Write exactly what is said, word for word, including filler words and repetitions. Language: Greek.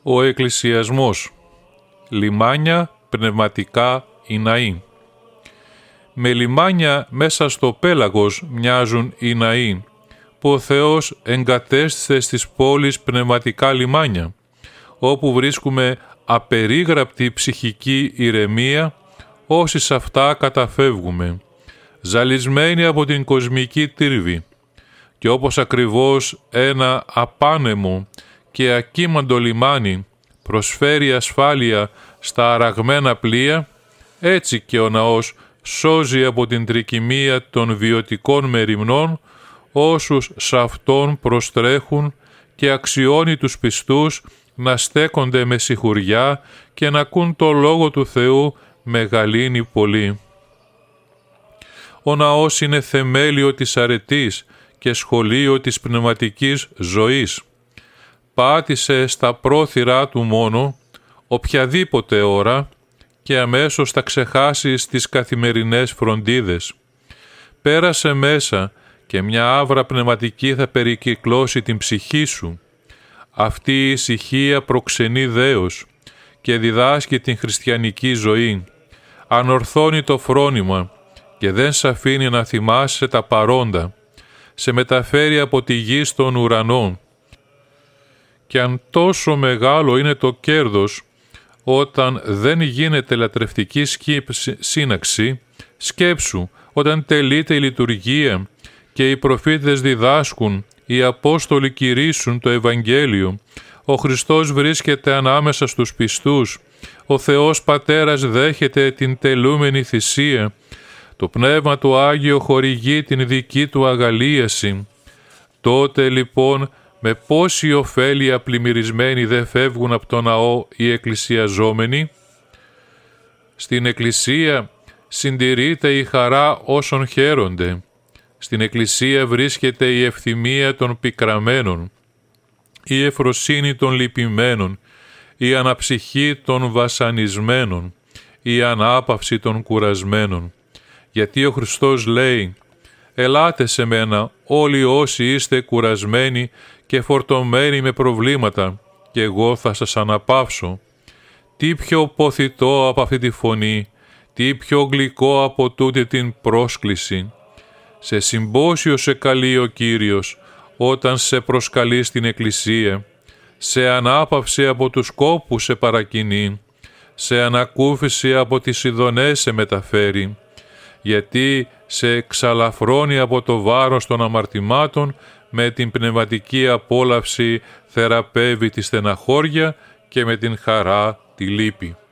Ο εκκλησιασμός. Λιμάνια πνευματικά οι ναοί. Με λιμάνια μέσα στο πέλαγος μοιάζουν οι ναοί, που ο Θεός εγκατέστησε στις πόλεις πνευματικά λιμάνια, όπου βρίσκουμε απερίγραπτη ψυχική ηρεμία όσοι σε αυτά καταφεύγουμε, ζαλισμένοι από την κοσμική τύρβη, και όπως ακριβώς ένα απάνεμο και ακίμαντο λιμάνι προσφέρει ασφάλεια στα αραγμένα πλοία, έτσι και ο ναός σώζει από την τρικυμία των βιωτικών μεριμνών όσους σ' αυτόν προστρέχουν και αξιώνει τους πιστούς να στέκονται με σιχουριά και να ακούν το Λόγο του Θεού με γαλήνη πολύ. Ο ναός είναι θεμέλιο της αρετής και σχολείο της πνευματικής ζωής. Πάτησε στα πρόθυρά του μόνο οποιαδήποτε ώρα και αμέσως θα ξεχάσεις τις καθημερινές φροντίδες. Πέρασε μέσα και μια άβρα πνευματική θα περικυκλώσει την ψυχή σου. Αυτή η ησυχία προξενεί δέος και διδάσκει την χριστιανική ζωή. Ανορθώνει το φρόνημα και δεν σ' αφήνει να θυμάσαι τα παρόντα. Σε μεταφέρει από τη γη στον ουρανό. Και αν τόσο μεγάλο είναι το κέρδος, όταν δεν γίνεται λατρευτική σύναξη, σκέψου όταν τελείται η λειτουργία και οι προφήτες διδάσκουν, οι Απόστολοι κηρύσσουν το Ευαγγέλιο, ο Χριστός βρίσκεται ανάμεσα στους πιστούς, ο Θεός Πατέρας δέχεται την τελούμενη θυσία, το Πνεύμα του Άγιο χορηγεί την δική του αγαλίαση. Τότε λοιπόν με πόση ωφέλεια πλημμυρισμένοι δεν φεύγουν από το ναό οι εκκλησιαζόμενοι. Στην Εκκλησία συντηρείται η χαρά όσων χαίρονται. Στην Εκκλησία βρίσκεται η ευθυμία των πικραμένων, η ευφροσύνη των λυπημένων, η αναψυχή των βασανισμένων, η ανάπαυση των κουρασμένων. Γιατί ο Χριστός λέει «Ελάτε σε μένα όλοι όσοι είστε κουρασμένοι και φορτωμένοι με προβλήματα και εγώ θα σας αναπαύσω». Τι πιο ποθητό από αυτή τη φωνή, τι πιο γλυκό από τούτη την πρόσκληση. Σε συμπόσιο σε καλεί ο Κύριος όταν σε προσκαλεί στην Εκκλησία, σε ανάπαυση από τους κόπους σε παρακινεί, σε ανακούφιση από τις ειδονές σε μεταφέρει, γιατί σε εξαλαφρώνει από το βάρος των αμαρτημάτων, με την πνευματική απόλαυση θεραπεύει τη στεναχώρια και με την χαρά τη λύπη.